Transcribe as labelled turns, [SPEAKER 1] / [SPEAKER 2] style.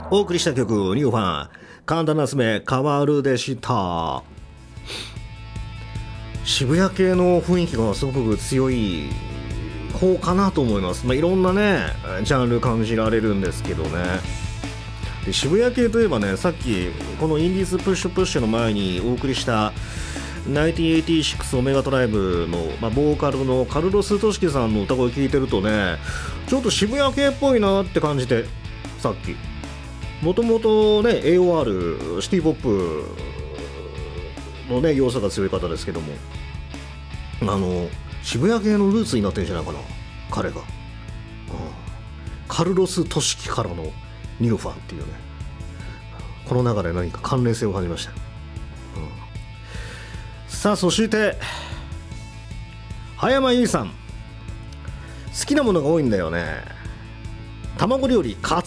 [SPEAKER 1] お送りした曲ニューファン簡単なすめ変わるでした。渋谷系の雰囲気がすごく強い方かなと思います。いろんなねジャンル感じられるんですけどね。で渋谷系といえばね、さっきこのインディーズプッシュプッシュの前にお送りした1986オメガトライブの、ボーカルのカルロス・トシキさんの歌声聞いてるとね、ちょっと渋谷系っぽいなって感じて、さっきもともとね AOR シティポップのね要素が強い方ですけども、渋谷系のルーツになってるんじゃないかな彼が、カルロス・トシキからのニューファンっていうね、この流れ何か関連性を感じました。さあそして葉山由依さん、好きなものが多いんだよね。卵料理、カ